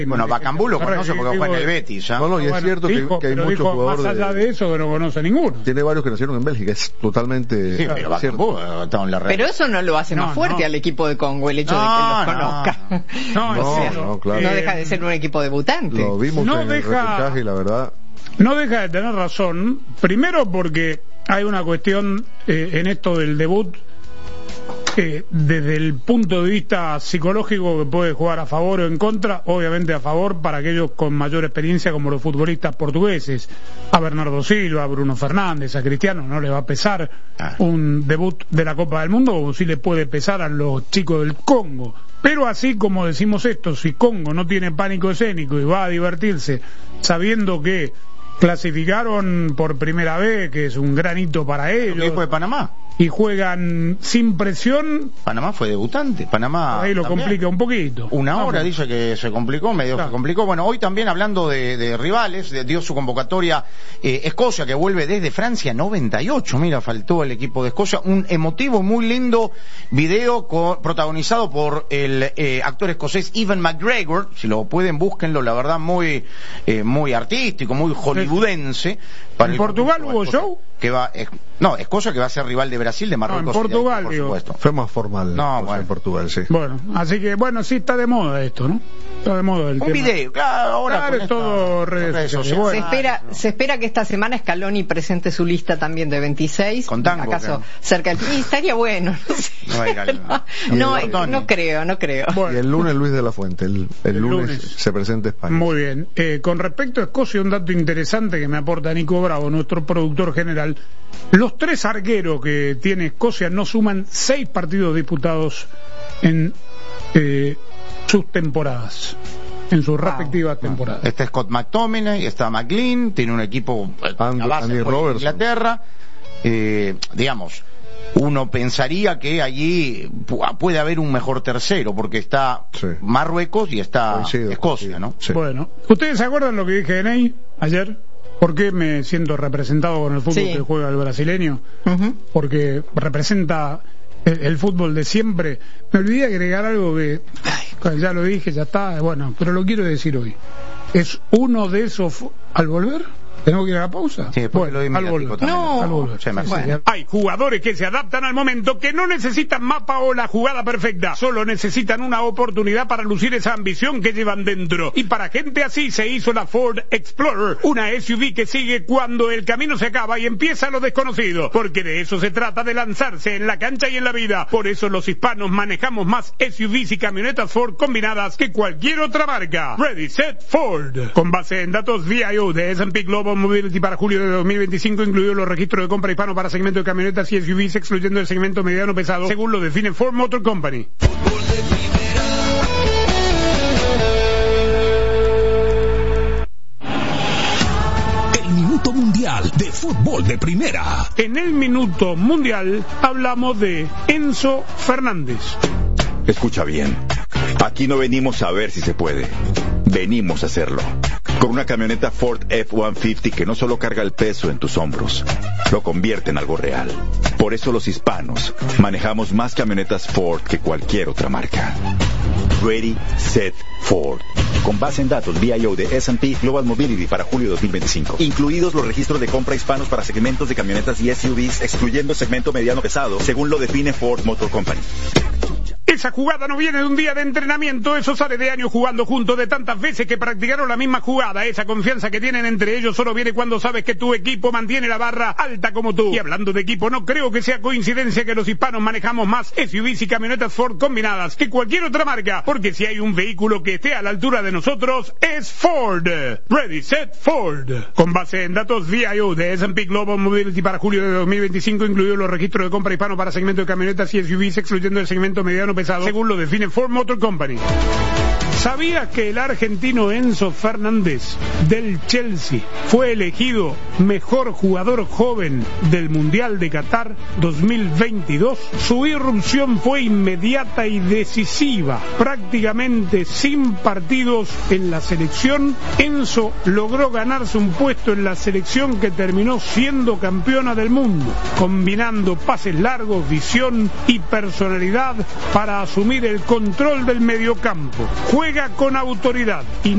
Bueno, Bacambú lo conoce porque juega en el Betis, ¿ya? No, y es cierto que hay muchos jugadores. Más allá de eso, que no conoce ninguno. Tiene varios que nacieron en Bélgica, es totalmente. Sí, pero Bacambú está en la red. Pero eso no lo hace más fuerte al equipo de Congo, el hecho de que los conozca. No, claro. No deja de ser un equipo debutante. Lo vimos en el reportaje y la verdad. No deja de tener razón. Primero porque hay una cuestión en esto del debut. Desde el punto de vista psicológico, que puede jugar a favor o en contra, obviamente a favor para aquellos con mayor experiencia como los futbolistas portugueses. A Bernardo Silva, a Bruno Fernández, a Cristiano no le va a pesar un debut de la Copa del Mundo, como sí le puede pesar a los chicos del Congo. Pero así como decimos esto, si Congo no tiene pánico escénico y va a divertirse sabiendo que clasificaron por primera vez, que es un gran hito para ellos. ¿Qué fue Panamá? Y juegan sin presión. Panamá fue debutante. Panamá ahí lo también complica un poquito. Una hora dice que se complicó, medio se complicó. Bueno, hoy también hablando de rivales, dio su convocatoria Escocia, que vuelve desde Francia 98. Mira, faltó el equipo de Escocia. Un emotivo, muy lindo video protagonizado por el actor escocés Ewan McGregor. Si lo pueden, búsquenlo. La verdad, muy artístico, muy hollywoodense. ¿En Portugal hubo show? Escocia, que va a ser rival de Brasil, de Marruecos. En Portugal, por supuesto. Fue más formal. En Portugal, sí. Bueno, así que, sí está de moda esto, ¿no? Está de moda el tema. Video, claro, ahora es todo redes sociales. Bueno. Se espera que esta semana Scaloni presente su lista también de 26. Con tango. ¿Acaso cerca del... estaría bueno. No creo. Bueno. Y el lunes Luis de la Fuente. El lunes se presenta España. Muy bien. Con respecto a Escocia, un dato interesante que me aporta Nico Bravo, nuestro productor general. Los 3 arqueros que tiene Escocia no suman 6 partidos disputados en sus temporadas, en sus respectivas temporadas. Está Scott McTominay, está McLean, tiene un equipo Andy Robertson. Inglaterra. Digamos, uno pensaría que allí puede haber un mejor tercero, porque está Marruecos y está Escocia, ¿no? Sí. Bueno, ¿ustedes se acuerdan lo que dije de Ney ayer? ¿Por qué me siento representado con el fútbol que juega el brasileño? Porque representa el fútbol de siempre. Me olvidé agregar algo que ya lo dije, ya está, pero lo quiero decir hoy. Es uno de esos... ¿Al volver? ¿Tenemos que ir a la pausa? Sí, al volver. No. Al volver. Hay jugadores que se adaptan al momento, que no necesitan mapa o la jugada perfecta, solo necesitan una oportunidad para lucir esa ambición que llevan dentro. Y para gente así se hizo la Ford Explorer, una SUV que sigue cuando el camino se acaba y empieza lo desconocido, porque de eso se trata, de lanzarse en la cancha y en la vida. Por eso los hispanos manejamos más SUVs y camionetas Ford combinadas que cualquier otra marca. Ready, Set, Ford. Con base en datos VIO de S&P Global Mobility para julio de 2025, incluidos los registros de compra hispano para segmento de camionetas y SUVs, excluyendo el segmento mediano pesado, según lo define Ford Motor Company. El Minuto Mundial de Fútbol de Primera. En el Minuto Mundial hablamos de Enzo Fernández. Escucha bien, aquí no venimos a ver si se puede, venimos a hacerlo. Con una camioneta Ford F-150 que no solo carga el peso en tus hombros, lo convierte en algo real. Por eso los hispanos manejamos más camionetas Ford que cualquier otra marca. Ready, Set, Ford. Con base en datos VIO de S&P Global Mobility para julio de 2025. Incluidos los registros de compra hispanos para segmentos de camionetas y SUVs, excluyendo el segmento mediano pesado, según lo define Ford Motor Company. Esa jugada no viene de un día de entrenamiento, eso sale de años jugando juntos, de tantas veces que practicaron la misma jugada. Esa confianza que tienen entre ellos solo viene cuando sabes que tu equipo mantiene la barra alta como tú. Y hablando de equipo, no creo que sea coincidencia que los hispanos manejamos más SUVs y camionetas Ford combinadas que cualquier otra marca, porque si hay un vehículo que esté a la altura de nosotros, es Ford. Ready, Set, Ford. Con base en datos VIO de S&P Global Mobility para julio de 2025, incluidos los registros de compra hispano para segmento de camionetas y SUVs, excluyendo el segmento mediano pesado, según lo define Ford Motor Company. ¿Sabías que el argentino Enzo Fernández del Chelsea fue elegido mejor jugador joven del Mundial de Qatar 2022? Su irrupción fue inmediata y decisiva. Prácticamente sin partidos en la selección, Enzo logró ganarse un puesto en la selección que terminó siendo campeona del mundo, combinando pases largos, visión y personalidad para asumir el control del mediocampo. Juega con autoridad y